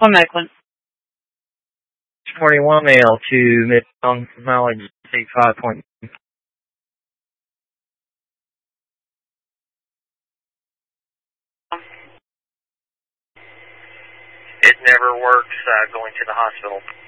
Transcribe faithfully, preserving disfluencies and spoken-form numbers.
One Macklin. twenty-one L to Midtown, mileage eighty-five point. It never works uh, going to the hospital.